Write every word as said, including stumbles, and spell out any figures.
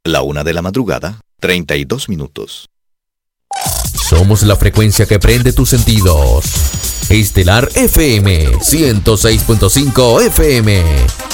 La una de la madrugada, treinta y dos minutos. Somos la frecuencia que prende tus sentidos. Estelar F M, ciento seis punto cinco F M.